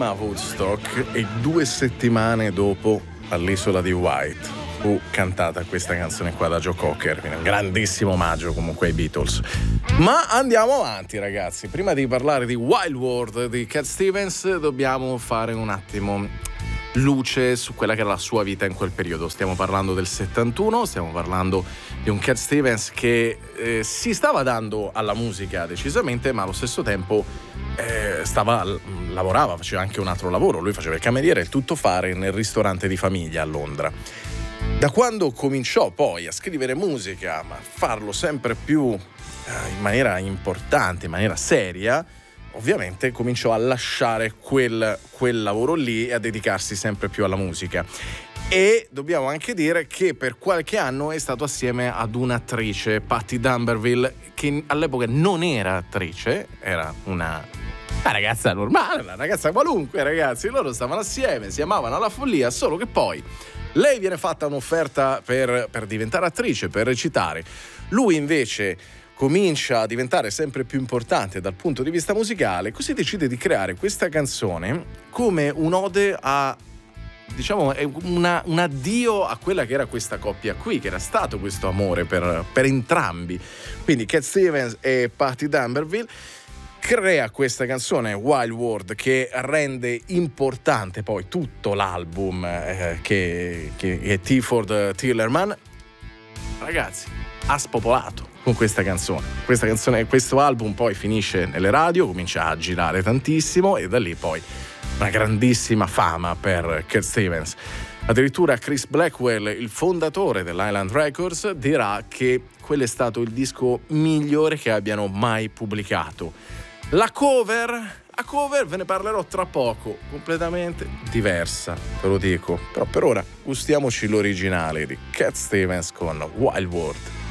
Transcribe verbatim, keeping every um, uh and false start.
prima a Woodstock e due settimane dopo all'isola di White fu cantata questa canzone qua da Joe Cocker, quindi un grandissimo omaggio comunque ai Beatles. Ma andiamo avanti, ragazzi. Prima di parlare di Wild World di Cat Stevens dobbiamo fare un attimo luce su quella che era la sua vita in quel periodo. Stiamo parlando del settantuno, stiamo parlando di un Cat Stevens che eh, si stava dando alla musica decisamente, ma allo stesso tempo eh, stava lavorava, faceva anche un altro lavoro. Lui faceva il cameriere, il tuttofare nel ristorante di famiglia a Londra. Da quando cominciò poi a scrivere musica, ma farlo sempre più eh, in maniera importante, in maniera seria, ovviamente cominciò a lasciare quel, quel lavoro lì e a dedicarsi sempre più alla musica. E dobbiamo anche dire che per qualche anno è stato assieme ad un'attrice, Patti D'Amberville, che all'epoca non era attrice, era una, una ragazza normale, una ragazza qualunque, ragazzi. Loro stavano assieme, si amavano alla follia, solo che poi lei viene fatta un'offerta per, per diventare attrice, per recitare. Lui invece comincia a diventare sempre più importante dal punto di vista musicale, così decide di creare questa canzone come un'ode a, diciamo, una, un addio a quella che era questa coppia qui, che era stato questo amore per, per entrambi. Quindi Cat Stevens e Patti D'Amberville crea questa canzone Wild World che rende importante poi tutto l'album eh, che, che è Clifford Tillerman. Ragazzi, ha spopolato con questa canzone. Questa canzone, questo album poi finisce nelle radio, comincia a girare tantissimo e da lì poi una grandissima fama per Cat Stevens. Addirittura Chris Blackwell, il fondatore dell'Island Records, dirà che quello è stato il disco migliore che abbiano mai pubblicato. La cover, la cover ve ne parlerò tra poco, completamente diversa, ve lo dico. Però per ora gustiamoci l'originale di Cat Stevens con Wild World.